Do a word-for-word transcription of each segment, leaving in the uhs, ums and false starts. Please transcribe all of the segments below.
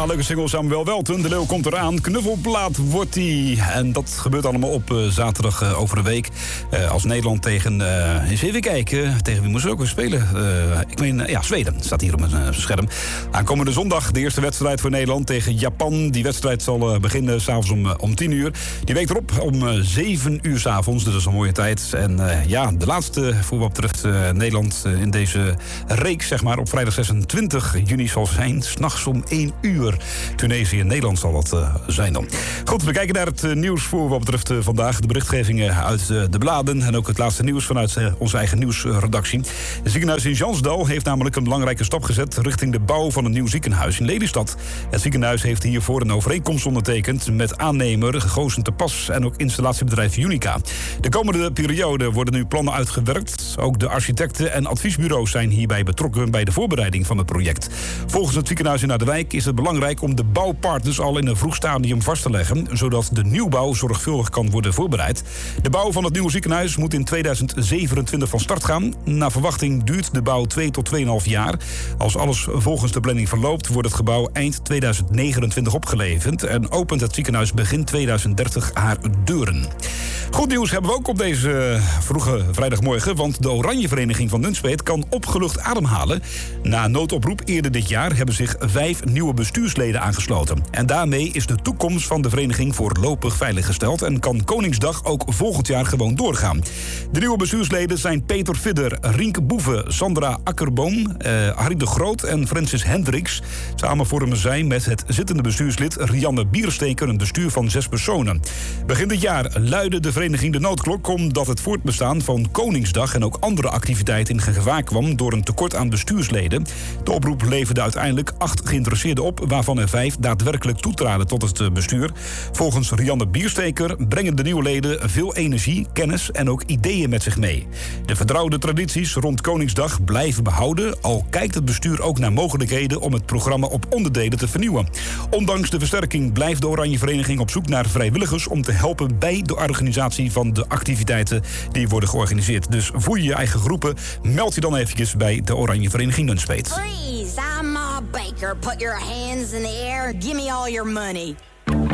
leuke single Samuel Welten. De leeuw komt eraan. Knuffelplaat wordt die. En dat gebeurt allemaal op uh, zaterdag uh, over een week. Uh, als Nederland tegen... Uh, eens even kijken. Tegen wie moest ze ook weer spelen? Uh, ik meen, uh, ja, Zweden. Staat hier op mijn uh, scherm. Aankomende zondag de eerste wedstrijd voor Nederland tegen Japan. Die wedstrijd zal uh, beginnen s'avonds om, uh, om tien uur. Die week erop om uh, zeven uur s'avonds. Dus dat is een mooie tijd. En uh, ja, de laatste voor wat betreft uh, Nederland uh, in deze reeks, zeg maar, op vrijdag zesentwintig juni zal zijn. S'nachts om één uur. Tunesië en Nederland zal dat uh, zijn dan. Goed, we kijken naar het uh, nieuws voor wat betreft uh, vandaag. De berichtgevingen uit uh, de bladen. En ook het laatste nieuws vanuit uh, onze eigen nieuwsredactie. Het ziekenhuis in Jansdal heeft namelijk een belangrijke stap gezet richting de bouw van een nieuw ziekenhuis in Lelystad. Het ziekenhuis heeft hiervoor een overeenkomst ondertekend met aannemer Goosen te Pas en ook installatiebedrijf Unica. De komende periode worden nu plannen uitgewerkt. Ook de architecten en adviesbureaus zijn hierbij betrokken bij de voorbereiding van het project. Volgens het ziekenhuis in Harderwijk is het belangrijk om de bouwpartners al in een vroeg stadium vast te leggen, zodat de nieuwbouw zorgvuldig kan worden voorbereid. De bouw van het nieuwe ziekenhuis moet in tweeduizend zevenentwintig van start gaan. Naar verwachting duurt de bouw twee tot tweeënhalf jaar. Als alles volgens de planning verloopt, wordt het gebouw eind tweeduizend negenentwintig opgeleverd en opent het ziekenhuis begin tweeduizend dertig haar deuren. Goed nieuws hebben we ook op deze vroege vrijdagmorgen, want de Oranje Vereniging van Nunspeet kan opgelucht ademhalen. Na een noodoproep eerder dit jaar hebben zich vijf nieuwe bestuursleden aangesloten. En daarmee is de toekomst van de vereniging voorlopig veiliggesteld en kan Koningsdag ook volgend jaar gewoon doorgaan. De nieuwe bestuursleden zijn Peter Vidder, Rienke Boeve, Sandra Akkerboom, eh, Harry de Groot en Francis Hendricks. Samen vormen zij met het zittende bestuurslid Rianne Biersteker een bestuur van zes personen. Begin dit jaar luidde de vereniging de noodklok omdat het voortbestaan van Koningsdag en ook andere activiteiten in gevaar kwam door een tekort aan bestuursleden. De oproep leverde uiteindelijk acht geïnteresseerden op, waarvan er vijf daadwerkelijk toetraden tot het bestuur. Volgens Rianne Biersteker brengen de nieuwe leden veel energie, kennis en ook ideeën met zich mee. De vertrouwde tradities rond Koningsdag blijven behouden, al kijkt het bestuur ook naar mogelijkheden om het programma op onderdelen te vernieuwen. Ondanks de versterking blijft de Oranje Vereniging op zoek naar vrijwilligers om te helpen bij de organisatie van de activiteiten die worden georganiseerd. Dus voer je je eigen groepen, meld je dan eventjes bij de Oranje Vereniging Nunspeet. Please, I'm Ma Baker. Put your hands in the air. Give me all your money.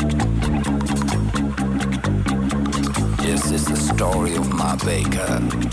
This is the story of Ma Baker.